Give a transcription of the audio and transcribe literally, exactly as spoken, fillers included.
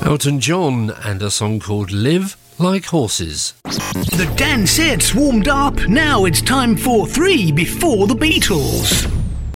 Elton John and a song called Live Like Horses. The Dan Sets warmed up. Now it's time for Three Before the Beatles.